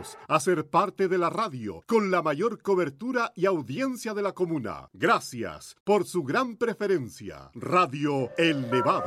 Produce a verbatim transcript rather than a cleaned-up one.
invitamos a ser parte de la radio con la mayor cobertura y audiencia de la comuna. Gracias por su gran preferencia. Radio El Nevado.